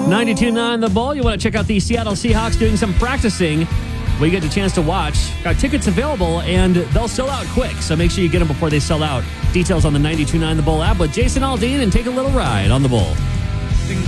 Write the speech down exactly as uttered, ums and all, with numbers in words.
ninety-two point nine The Bull. You want to check out the Seattle Seahawks doing some practicing. We get the chance to watch. Got tickets available, and they'll sell out quick, so make sure you get them before they sell out. Details on the ninety-two point nine The Bull app with Jason Aldean, and take a little ride on The Bull.